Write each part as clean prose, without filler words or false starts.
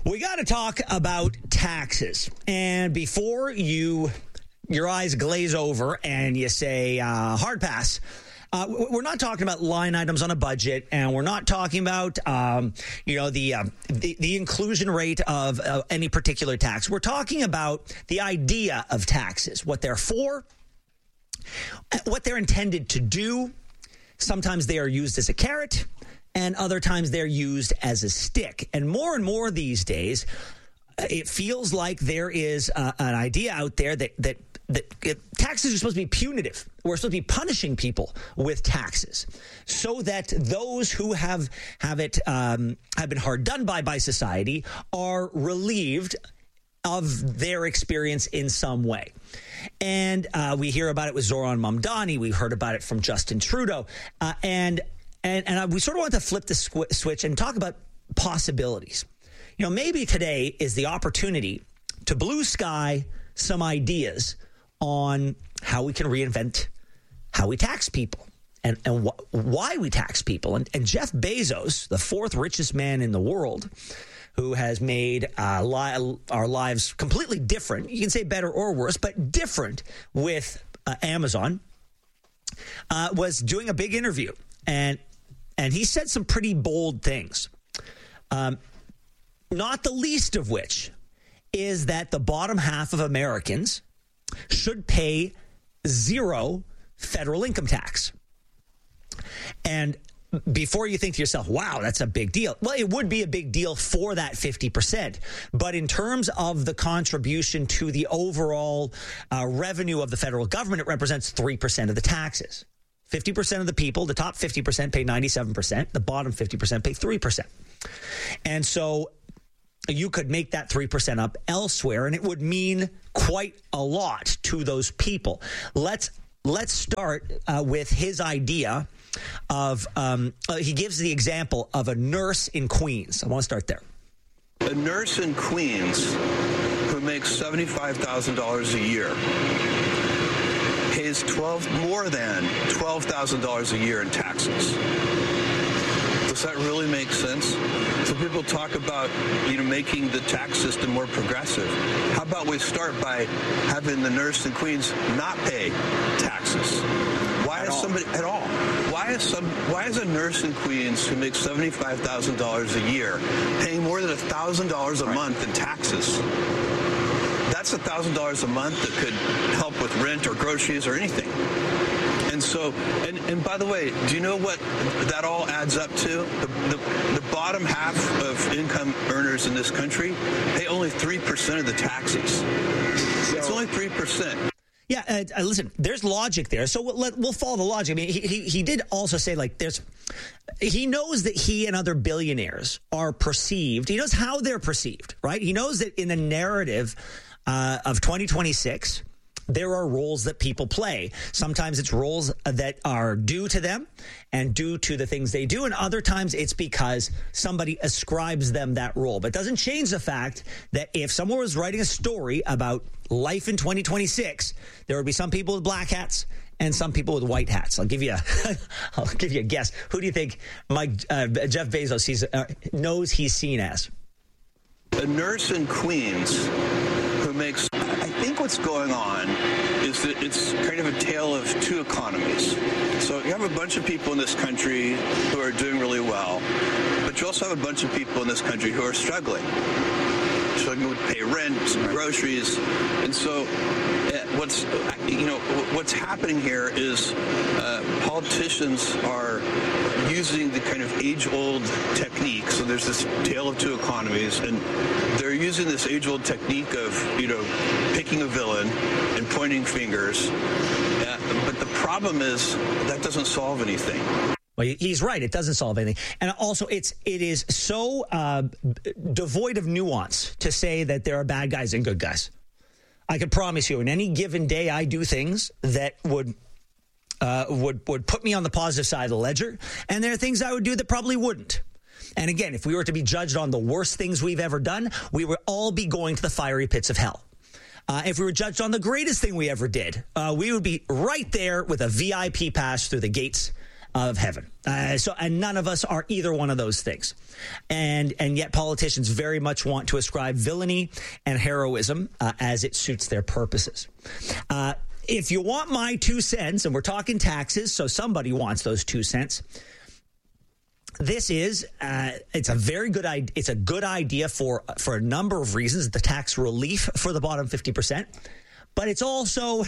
We got to talk about taxes. And before your eyes glaze over and you say, hard pass, we're not talking about line items on a budget, and we're not talking about, the inclusion rate of any particular tax. We're talking about the idea of taxes, what they're for, what they're intended to do. Sometimes they are used as a carrot, and other times they're used as a stick. And more these days, it feels like there is an idea out there that taxes are supposed to be punitive. We're supposed to be punishing people with taxes so that those who have been hard done by society are relieved of their experience in some way. And we hear about it with Zoran Mamdani. We've heard about it from Justin Trudeau. And we sort of want to flip the switch and talk about possibilities. Maybe today is the opportunity to blue sky some ideas on how we can reinvent how we tax people and why we tax people. And Jeff Bezos, the fourth richest man in the world, who has made our lives completely different, you can say better or worse, but different with Amazon, was doing a big interview. And he said some pretty bold things, not the least of which is that the bottom half of Americans should pay zero federal income tax. And before you think to yourself, wow, that's a big deal. Well, it would be a big deal for that 50%. But in terms of the contribution to the overall revenue of the federal government, it represents 3% of the taxes. 50% of the people, the top 50% pay 97%. The bottom 50% pay 3%. And so you could make that 3% up elsewhere, and it would mean quite a lot to those people. Let's start with his idea of, he gives the example of a nurse in Queens. I want to start there. A nurse in Queens who makes $75,000 a year pays more than $12,000 a year in taxes. Does that really make sense? So people talk about, making the tax system more progressive. How about we start by having the nurse in Queens not pay taxes? Why is a nurse in Queens who makes $75,000 a year paying more than $1,000 a month in taxes? That's $1,000 a month that could help with rent or groceries or anything. And so, and by the way, do you know what that all adds up to? The bottom half of income earners in this country pay only 3% of the taxes. It's only 3%. Yeah, listen, there's logic there. So we'll follow the logic. I mean, he did also say, he knows that he and other billionaires are perceived. He knows how they're perceived, right? He knows that in the narrative of 2026, there are roles that people play. Sometimes it's roles that are due to them and due to the things they do. And other times it's because somebody ascribes them that role. But it doesn't change the fact that if someone was writing a story about life in 2026, there would be some people with black hats and some people with white hats. I'll give you a guess. Who do you think Jeff Bezos knows he's seen as? A nurse in Queens who makes... I think what's going on is that it's kind of a tale of two economies. So you have a bunch of people in this country who are doing really well, but you also have a bunch of people in this country who are struggling with pay rent, groceries. And so what's happening here is politicians are using the kind of age-old technique. So there's this tale of two economies, and they're using this age-old technique of, picking a villain and pointing fingers. But the problem is that doesn't solve anything. Well, he's right. It doesn't solve anything. And also, it is so devoid of nuance to say that there are bad guys and good guys. I can promise you, in any given day, I do things that would put me on the positive side of the ledger. And there are things I would do that probably wouldn't. And again, if we were to be judged on the worst things we've ever done, we would all be going to the fiery pits of hell. If we were judged on the greatest thing we ever did, we would be right there with a VIP pass through the gates of heaven. And none of us are either one of those things. And yet politicians very much want to ascribe villainy and heroism as it suits their purposes. If you want my 2 cents, and we're talking taxes, so somebody wants those 2 cents. This is it's a very good idea. It's a good idea for a number of reasons. The tax relief for the bottom 50%, but it's also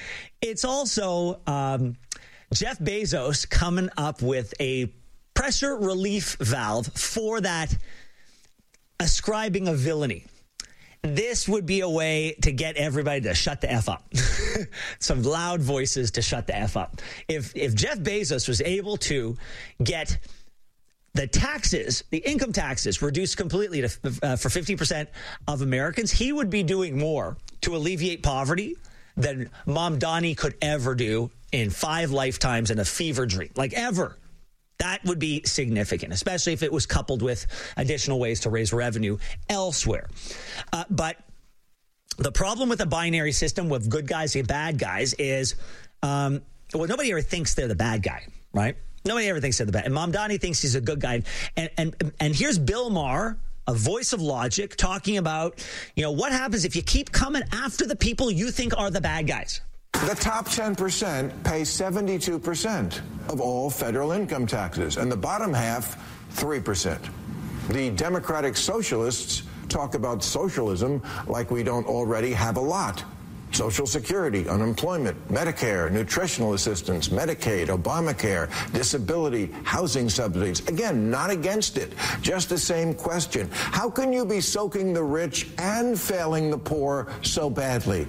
Jeff Bezos coming up with a pressure relief valve for that ascribing of villainy. This would be a way to get everybody to shut the F up. Some loud voices to shut the F up. If Jeff Bezos was able to get the taxes, the income taxes, reduced completely to, for 50% of Americans, he would be doing more to alleviate poverty than Mamdani could ever do in 5 lifetimes in a fever dream, like ever. That would be significant, especially if it was coupled with additional ways to raise revenue elsewhere. But the problem with a binary system with good guys and bad guys is, nobody ever thinks they're the bad guy, right? Nobody ever thinks they're the bad. And Mamdani thinks he's a good guy. And here's Bill Maher, a voice of logic, talking about, what happens if you keep coming after the people you think are the bad guys. The top 10% pay 72% of all federal income taxes, and the bottom half, 3%. The Democratic Socialists talk about socialism like we don't already have a lot. Social Security, unemployment, Medicare, nutritional assistance, Medicaid, Obamacare, disability, housing subsidies. Again, not against it. Just the same question. How can you be soaking the rich and failing the poor so badly?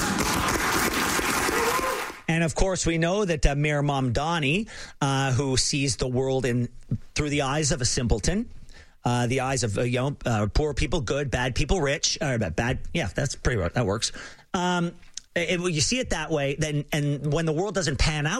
And, of course, we know that Mayor Mamdani, who sees the world through the eyes of a simpleton, the eyes of poor people good, bad people rich, bad. Yeah, that's pretty right. That works. You see it that way, and when the world doesn't pan out